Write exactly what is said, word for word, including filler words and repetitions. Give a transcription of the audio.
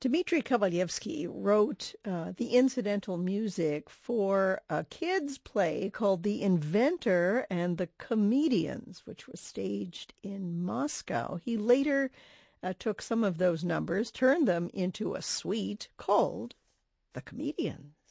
Dmitry Kovalyevsky wrote uh, the incidental music for a kids' play called The Inventor and the Comedians, which was staged in Moscow. He later uh, took some of those numbers, turned them into a suite called The Comedians.